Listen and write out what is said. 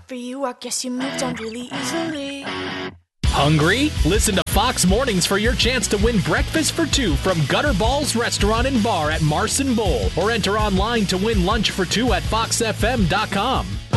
for you. I guess you moved on really easily. Hungry? Listen to Fox Mornings for your chance to win breakfast for two from Gutter Balls Restaurant and Bar at Marson Bowl. Or enter online to win lunch for two at foxfm.com.